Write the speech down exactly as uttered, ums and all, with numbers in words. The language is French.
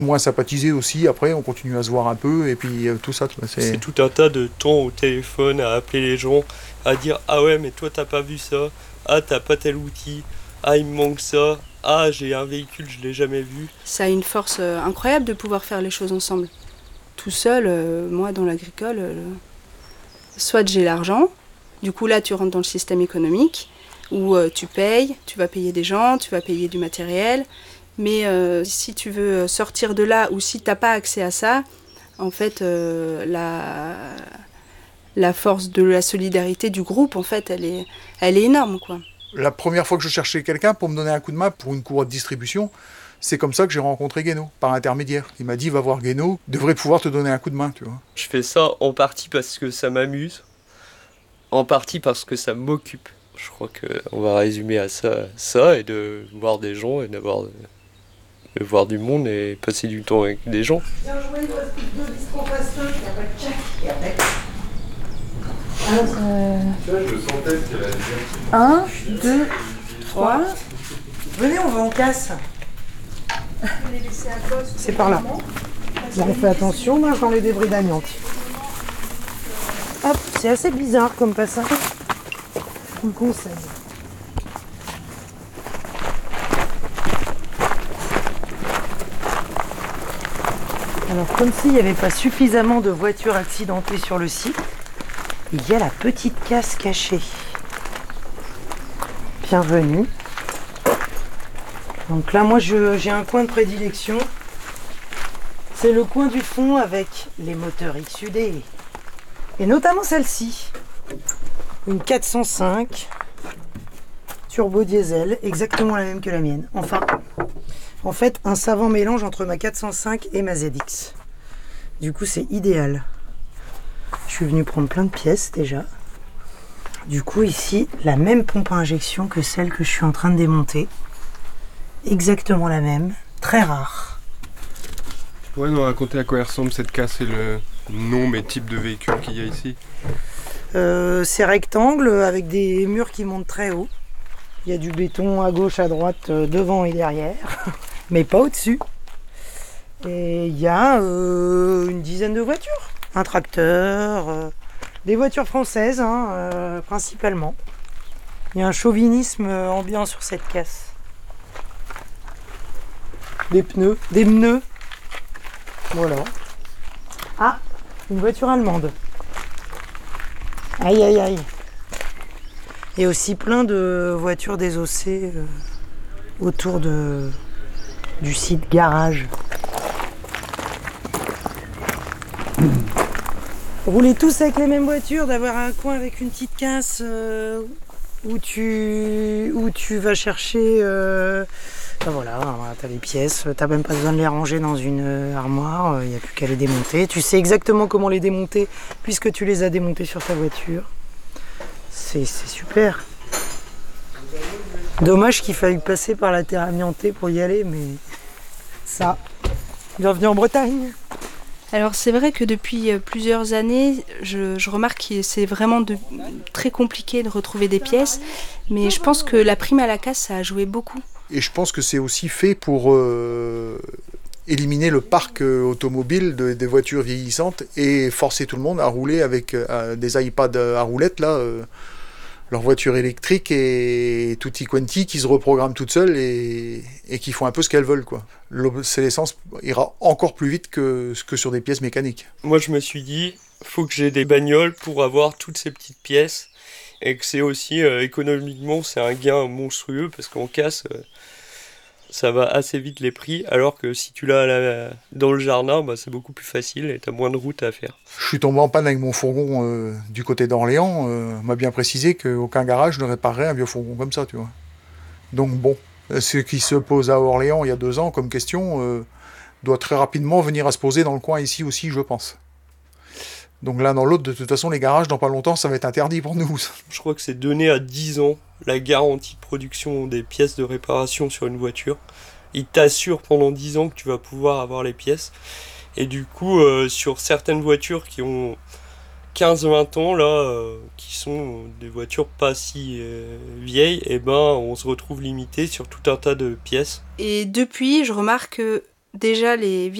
Moins sympathisé aussi, après on continue à se voir un peu et puis euh, tout ça. C'est... c'est tout un tas de temps au téléphone à appeler les gens, à dire ah ouais mais toi t'as pas vu ça, ah t'as pas tel outil, ah il me manque ça, ah j'ai un véhicule je l'ai jamais vu. Ça a une force euh, incroyable de pouvoir faire les choses ensemble. Tout seul, euh, moi dans l'agricole, euh, soit j'ai l'argent, du coup là tu rentres dans le système économique, où euh, tu payes, tu vas payer des gens, tu vas payer du matériel. Mais euh, si tu veux sortir de là ou si tu n'as pas accès à ça, en fait, euh, la, la force de la solidarité du groupe, en fait, elle est, elle est énorme, quoi. La première fois que je cherchais quelqu'un pour me donner un coup de main pour une courroie de distribution, c'est comme ça que j'ai rencontré Guénaud, par intermédiaire. Il m'a dit, va voir Guénaud, il devrait pouvoir te donner un coup de main, tu vois. Je fais ça en partie parce que ça m'amuse, en partie parce que ça m'occupe. Je crois qu'on va résumer à ça, ça et de voir des gens et d'avoir... de voir du monde et passer du temps avec des gens. Bien joué, il reste plus que deux bistrons pasteux, il n'y a pas de chat, et après. Ça, je sentais qu'il y avait Un, deux, trois. Venez, on va en casse. C'est par là. Bon, on fait attention, moi, dans les débris d'amiante. Hop, c'est assez bizarre comme passage. Je vous le conseille. Alors, comme s'il n'y avait pas suffisamment de voitures accidentées sur le site, il y a la petite casse cachée. Bienvenue. Donc là, moi, je, j'ai un coin de prédilection. C'est le coin du fond avec les moteurs X U D. Et notamment celle-ci. Une quatre cent cinq turbo diesel, exactement la même que la mienne. Enfin, en fait, un savant mélange entre ma quatre cent cinq et ma Z X. Du coup, c'est idéal. Je suis venu prendre plein de pièces déjà. Du coup, ici, la même pompe à injection que celle que je suis en train de démonter. Exactement la même, très rare. Tu pourrais nous raconter à quoi elle ressemble cette casse et le nombre et type de véhicule qu'il y a ici? Euh, c'est rectangle avec des murs qui montent très haut. Il y a du béton à gauche, à droite, euh, devant et derrière, mais pas au-dessus. Et il y a euh, une dizaine de voitures. Un tracteur, euh, des voitures françaises hein, euh, principalement. Il y a un chauvinisme ambiant sur cette casse. Des pneus, des pneus. Voilà. Ah, une voiture allemande. Aïe aïe aïe. Et aussi plein de voitures désossées euh, autour de, du site garage. Rouler tous avec les mêmes voitures, d'avoir un coin avec une petite casse euh, où, tu, où tu vas chercher... Euh, ben voilà, tu as les pièces, tu n'as même pas besoin de les ranger dans une armoire, il n'y a plus qu'à les démonter. Tu sais exactement comment les démonter puisque tu les as démontés sur ta voiture. C'est, c'est super. Dommage qu'il faille passer par la terre amiantée pour y aller, mais ça, bienvenue en Bretagne. Alors c'est vrai que depuis plusieurs années, je, je remarque que c'est vraiment de, très compliqué de retrouver des pièces, mais je pense que la prime à la casse, ça a joué beaucoup. Et je pense que c'est aussi fait pour euh, éliminer le parc euh, automobile de, des voitures vieillissantes et forcer tout le monde à rouler avec euh, des iPads à roulettes, là, euh, leur voiture électrique et tutti quanti qui se reprogramment toutes seules et, et qui font un peu ce qu'elles veulent, quoi. L'obsolescence ira encore plus vite que, que sur des pièces mécaniques. Moi je me suis dit, faut que j'ai des bagnoles pour avoir toutes ces petites pièces et que c'est aussi euh, économiquement c'est un gain monstrueux parce qu'en casse euh, ça va assez vite les prix alors que si tu l'as la, dans le jardin bah, c'est beaucoup plus facile et t'as moins de route à faire. Je suis tombé en panne avec mon fourgon euh, du côté d'Orléans, euh, on m'a bien précisé qu'aucun garage ne réparerait un vieux fourgon comme ça, tu vois. Donc bon, ce qui se pose à Orléans il y a deux ans comme question euh, doit très rapidement venir à se poser dans le coin ici aussi, je pense. Donc l'un dans l'autre, de toute façon, les garages, dans pas longtemps, ça va être interdit pour nous. Je crois que c'est donné à dix ans la garantie de production des pièces de réparation sur une voiture. Il t'assure pendant dix ans que tu vas pouvoir avoir les pièces. Et du coup, euh, sur certaines voitures qui ont quinze vingt ans, là, euh, qui sont des voitures pas si euh, vieilles, et ben on se retrouve limité sur tout un tas de pièces. Et depuis, je remarque que déjà les